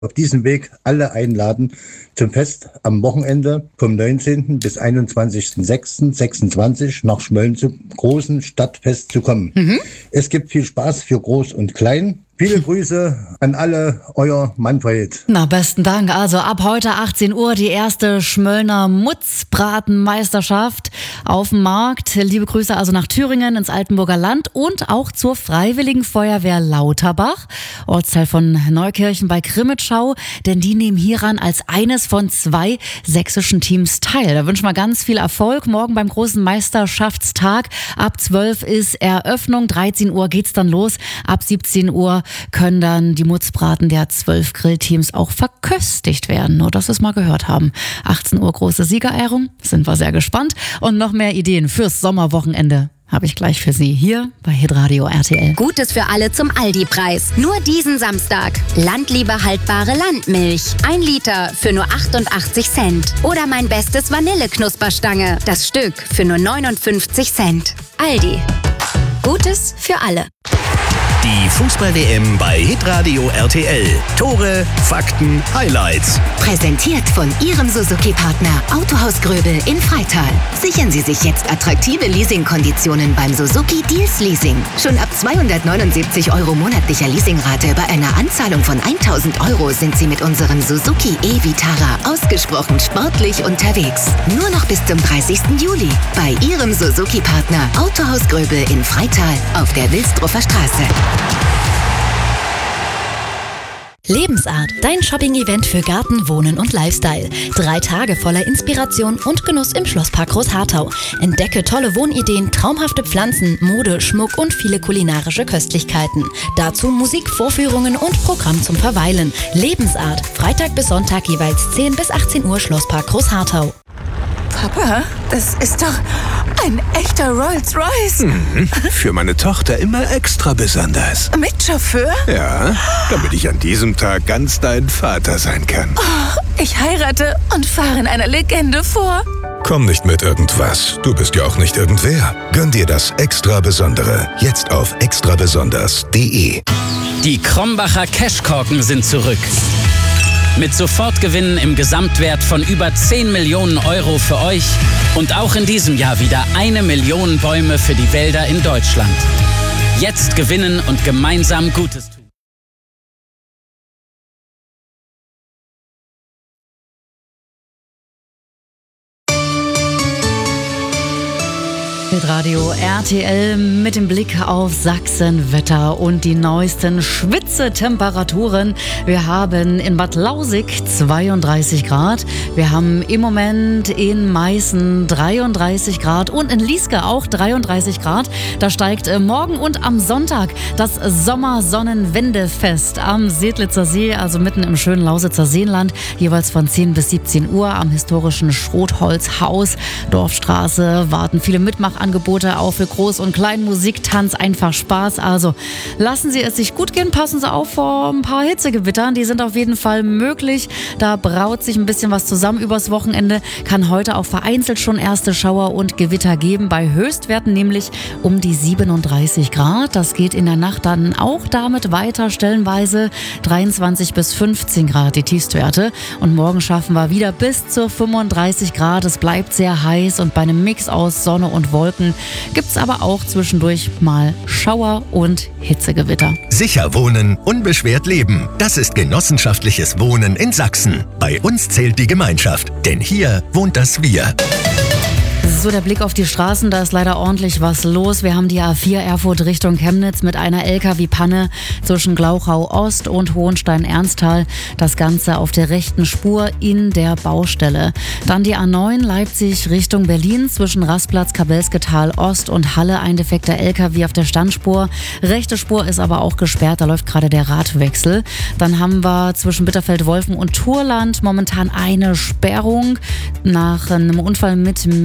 auf diesem Weg alle einladen zum Fest am Wochenende vom 19. bis 21.06.26 nach Schmölln zum großen Stadtfest zu kommen. Es gibt viel Spaß für Groß und Klein. Viele Grüße an alle, euer Manfred. Na, besten Dank. Also ab heute 18 Uhr die erste Schmöllner Mutzbratenmeisterschaft auf dem Markt. Liebe Grüße also nach Thüringen ins Altenburger Land und auch zur Freiwilligen Feuerwehr Lauterbach, Ortsteil von Neukirchen bei Krimitschau, denn die nehmen hieran als eines von 2 sächsischen Teams teil. Da wünschen wir ganz viel Erfolg. Morgen beim großen Meisterschaftstag ab 12 ist Eröffnung, 13 Uhr geht's dann los. Ab 17 Uhr können dann die Mutzbraten der 12 Grillteams auch verköstigt werden. Nur, dass wir es mal gehört haben. 18 Uhr große Siegerehrung. Sind wir sehr gespannt. Und noch mehr Ideen fürs Sommerwochenende habe ich gleich für Sie hier bei Hitradio RTL. Gutes für alle zum Aldi-Preis. Nur diesen Samstag. Landliebe haltbare Landmilch. 1 Liter für nur 88 Cent. Oder mein bestes Vanilleknusperstange. Das Stück für nur 59 Cent. Aldi. Gutes für alle. Die Fußball-WM bei Hitradio RTL. Tore, Fakten, Highlights. Präsentiert von Ihrem Suzuki-Partner Autohaus Gröbel in Freital. Sichern Sie sich jetzt attraktive Leasingkonditionen beim Suzuki Deals Leasing. Schon ab 279 € monatlicher Leasingrate bei einer Anzahlung von 1.000 € sind Sie mit unserem Suzuki e-Vitara ausgesprochen sportlich unterwegs. Nur noch bis zum 30. Juli bei Ihrem Suzuki-Partner Autohaus Gröbel in Freital auf der Wilsdruffer Straße. Lebensart, dein Shopping-Event für Garten, Wohnen und Lifestyle. 3 Tage voller Inspiration und Genuss im Schlosspark Großharthau. Entdecke tolle Wohnideen, traumhafte Pflanzen, Mode, Schmuck und viele kulinarische Köstlichkeiten. Dazu Musik, Vorführungen und Programm zum Verweilen. Lebensart, Freitag bis Sonntag jeweils 10 bis 18 Uhr Schlosspark Großharthau. Papa, das ist doch ein echter Rolls-Royce. Für meine Tochter immer extra besonders. Mit Chauffeur? Ja, damit ich an diesem Tag ganz dein Vater sein kann. Oh, ich heirate und fahre in einer Legende vor. Komm nicht mit irgendwas. Du bist ja auch nicht irgendwer. Gönn dir das Extra Besondere. Jetzt auf extrabesonders.de. Die Krombacher Cashkorken sind zurück. Mit Sofortgewinnen im Gesamtwert von über 10 Millionen € für euch und auch in diesem Jahr wieder 1 Million Bäume für die Wälder in Deutschland. Jetzt gewinnen und gemeinsam Gutes tun. Radio RTL mit dem Blick auf Sachsen-Wetter und die neuesten Schwitzetemperaturen. Wir haben in Bad Lausig 32 Grad. Wir haben im Moment in Meißen 33 Grad und in Lieske auch 33 Grad. Da steigt morgen und am Sonntag das Sommersonnenwendefest am Sedlitzer See, also mitten im schönen Lausitzer Seenland, jeweils von 10 bis 17 Uhr am historischen Schrotholzhaus, Dorfstraße, warten viele Mitmachangebote auch für Groß- und Kleinmusik, Tanz, einfach Spaß. Also lassen Sie es sich gut gehen, passen Sie auf vor ein paar Hitzegewittern, die sind auf jeden Fall möglich. Da braut sich ein bisschen was zusammen übers Wochenende, kann heute auch vereinzelt schon erste Schauer und Gewitter geben, bei Höchstwerten nämlich um die 37 Grad. Das geht in der Nacht dann auch damit weiter, stellenweise 23 bis 15 Grad die Tiefstwerte. Und morgen schaffen wir wieder bis zu 35 Grad. Es bleibt sehr heiß und bei einem Mix aus Sonne und Wolken gibt es aber auch zwischendurch mal Schauer und Hitzegewitter. Sicher wohnen, unbeschwert leben. Das ist genossenschaftliches Wohnen in Sachsen. Bei uns zählt die Gemeinschaft, denn hier wohnt das Wir. So, der Blick auf die Straßen, da ist leider ordentlich was los. Wir haben die A4 Erfurt Richtung Chemnitz mit einer LKW-Panne zwischen Glauchau Ost und Hohenstein-Ernsthal. Das Ganze auf der rechten Spur in der Baustelle. Dann die A9 Leipzig Richtung Berlin zwischen Rastplatz, Kabelsketal Ost und Halle. Ein defekter LKW auf der Standspur. Rechte Spur ist aber auch gesperrt, da läuft gerade der Radwechsel. Dann haben wir zwischen Bitterfeld-Wolfen und Turland momentan eine Sperrung nach einem Unfall mit mehreren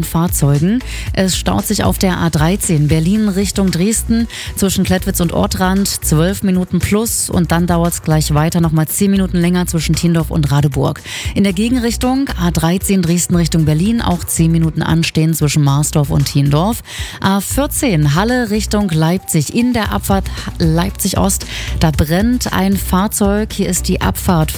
Fahrzeugen. Es staut sich auf der A13 Berlin Richtung Dresden zwischen Klettwitz und Ortrand 12 Minuten plus und dann dauert es gleich weiter nochmal 10 Minuten länger zwischen Thiendorf und Radeburg. In der Gegenrichtung A13 Dresden Richtung Berlin auch 10 Minuten anstehen zwischen Marsdorf und Thiendorf. A14 Halle Richtung Leipzig in der Abfahrt Leipzig Ost. Da brennt ein Fahrzeug. Hier ist die Abfahrt